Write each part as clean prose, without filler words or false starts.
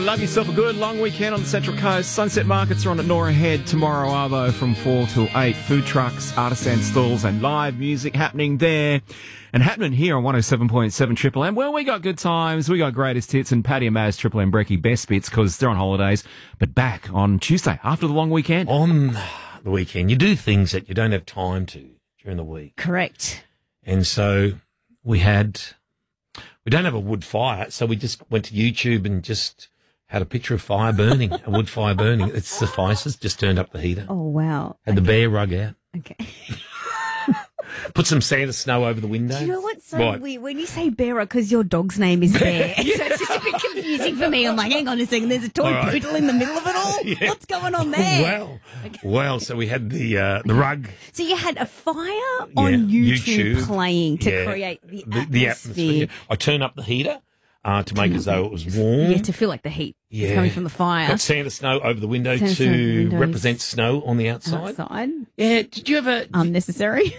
Love yourself a good long weekend on the Central Coast. Sunset markets are on at Nora Head tomorrow, Arvo, from 4 till 8. Food trucks, artisan stalls and live music happening there. And happening here on 107.7 Triple M. Well, we got good times. We got greatest hits and Paddy and Maz, Triple M Brekkie best bits because they're on holidays. But back on Tuesday after the long weekend. On the weekend, you do things that you don't have time to during the week. Correct. And so we don't have a wood fire, so we just went to YouTube and just had a picture of fire burning, a wood fire burning. It suffices. Just turned up the heater. Oh, wow. Had the bear rug out. Okay. Put some Santa snow over the window. Do you know what's so weird? When you say Bearer, because your dog's name is Bear, so it's just a bit confusing for me. I'm like, hang on a second, there's a toy poodle in the middle of it all? Yeah. What's going on there? Well, so we had the rug. So you had a fire on YouTube playing to create the atmosphere. I turn up the heater to make as though it was warm. Yeah, to feel like the heat is coming from the fire. Got Santa snow over the window to represent snow on the outside. Yeah, did you ever... Unnecessary.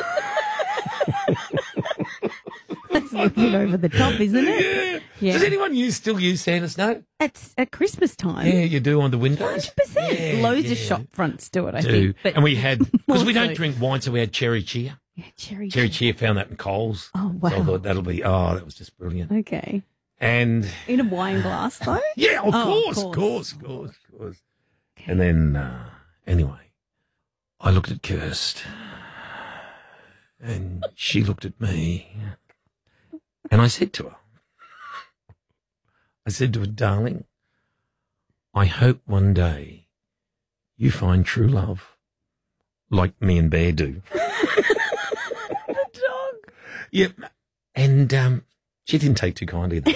That's looking over the top, isn't it? Yeah. Does anyone still use Santa snow? It's at Christmas time. Yeah, you do on the windows. 100%. Loads of shop fronts do it, I think. But and we had, because we don't drink wine, so we had cherry cheer. Yeah, cherry cheer. Found that in Coles. Oh, wow. So I thought that was just brilliant. Okay. And in a wine glass, though? Yeah, of course. Okay. And then, anyway, I looked at Kirst, and she looked at me, and I said to her, darling, I hope one day you find true love like me and Bear do. The dog. Yeah, and she didn't take too kindly to that.